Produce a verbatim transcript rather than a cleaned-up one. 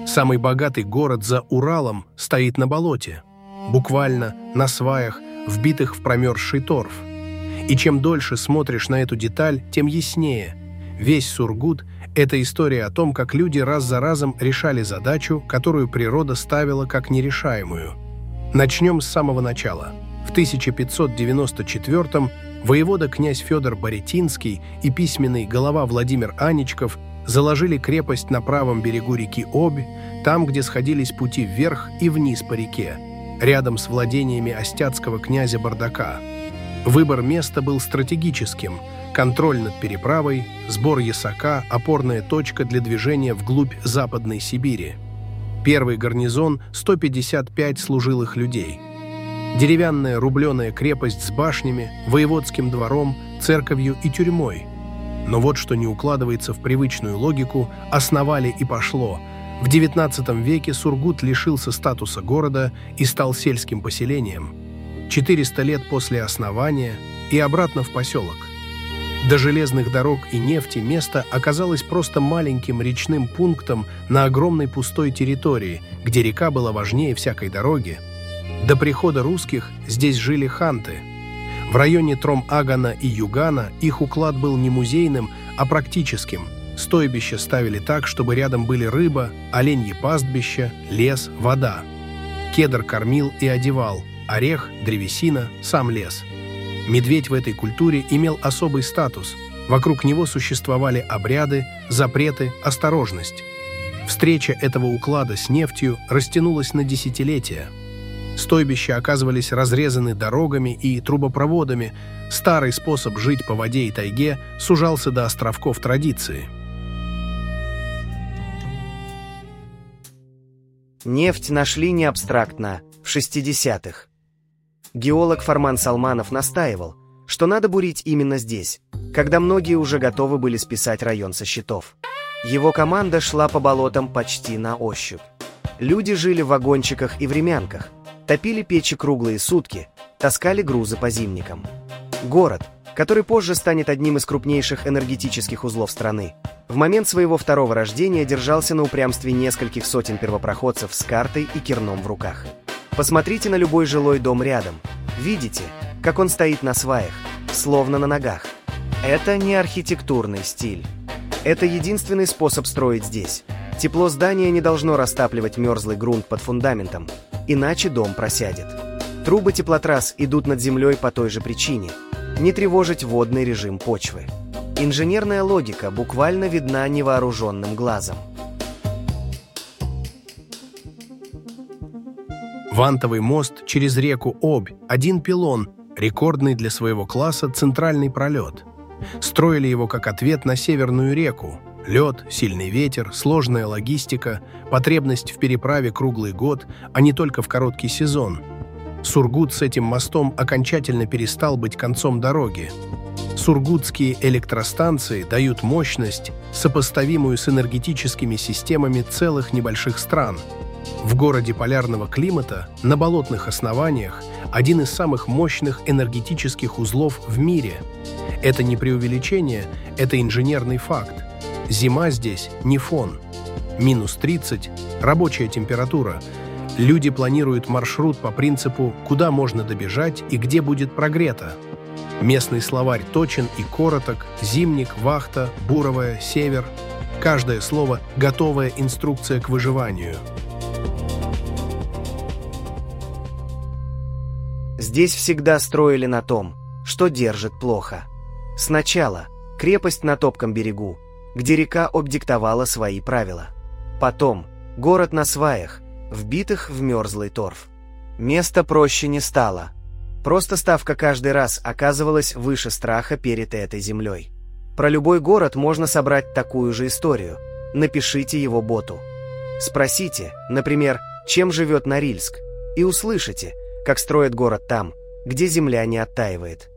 Самый богатый город за Уралом стоит на болоте, буквально на сваях, вбитых в промерзший торф. И чем дольше смотришь на эту деталь, тем яснее. Весь Сургут – это история о том, как люди раз за разом решали задачу, которую природа ставила как нерешаемую. Начнем с самого начала. В тысяча пятьсот девяносто четвёртом воевода князь Федор Боретинский и письменный голова Владимир Аничков заложили крепость на правом берегу реки Обь, там, где сходились пути вверх и вниз по реке, рядом с владениями остяцкого князя Бардака. Выбор места был стратегическим: контроль над переправой, сбор ясака, опорная точка для движения вглубь Западной Сибири. Первый гарнизон – сто пятьдесят пять служилых людей. Деревянная рубленая крепость с башнями, воеводским двором, церковью и тюрьмой. Но вот что не укладывается в привычную логику: основали и пошло. В девятнадцатом веке Сургут лишился статуса города и стал сельским поселением. четыреста лет после основания и обратно в поселок. До железных дорог и нефти место оказалось просто маленьким речным пунктом на огромной пустой территории, где река была важнее всякой дороги. До прихода русских здесь жили ханты. В районе Тром-Агана и Югана их уклад был не музейным, а практическим. Стойбища ставили так, чтобы рядом были рыба, оленьи пастбища, лес, вода. Кедр кормил и одевал, орех, древесина, сам лес. Медведь в этой культуре имел особый статус. Вокруг него существовали обряды, запреты, осторожность. Встреча этого уклада с нефтью растянулась на десятилетия. Стойбища оказывались разрезаны дорогами и трубопроводами. Старый способ жить по воде и тайге сужался до островков традиции. Нефть нашли не абстрактно, в шестидесятых. Геолог Фарман Салманов настаивал, что надо бурить именно здесь, когда многие уже готовы были списать район со счетов. Его команда шла по болотам почти на ощупь. Люди жили в вагончиках и времянках, топили печи круглые сутки, таскали грузы по зимникам. Город, который позже станет одним из крупнейших энергетических узлов страны, в момент своего второго рождения держался на упрямстве нескольких сотен первопроходцев с картой и керном в руках. Посмотрите на любой жилой дом рядом. Видите, как он стоит на сваях, словно на ногах. Это не архитектурный стиль. Это единственный способ строить здесь. Тепло здания не должно растапливать мерзлый грунт под фундаментом, иначе дом просядет. Трубы теплотрасс идут над землей по той же причине – не тревожить водный режим почвы. Инженерная логика буквально видна невооруженным глазом. Вантовый мост через реку Обь, один пилон, рекордный для своего класса центральный пролет. Строили его как ответ на Северную реку. Лед, сильный ветер, сложная логистика, потребность в переправе круглый год, а не только в короткий сезон. Сургут с этим мостом окончательно перестал быть концом дороги. Сургутские электростанции дают мощность, сопоставимую с энергетическими системами целых небольших стран. В городе полярного климата, на болотных основаниях, один из самых мощных энергетических узлов в мире. Это не преувеличение, это инженерный факт. Зима здесь не фон. Минус тридцать – рабочая температура. Люди планируют маршрут по принципу, куда можно добежать и где будет прогрето. Местный словарь точен и короток: зимник, вахта, буровая, север. Каждое слово – готовая инструкция к выживанию. Здесь всегда строили на том, что держит плохо. Сначала крепость на топком берегу, где река обдиктовала свои правила. Потом город на сваях, вбитых в мерзлый торф. Место проще не стало. Просто ставка каждый раз оказывалась выше страха перед этой землей. Про любой город можно собрать такую же историю. Напишите его боту. Спросите, например, чем живет Норильск, и услышите, как строят город там, где земля не оттаивает.